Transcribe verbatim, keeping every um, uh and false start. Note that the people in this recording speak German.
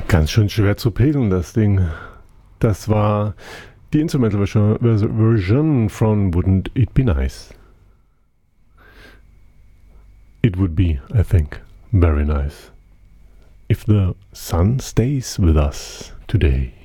Ganz schön schwer zu pegeln, das Ding. Das war die Instrumental Version, Version von Wouldn't It Be Nice? It would be, I think, very nice if the sun stays with us today.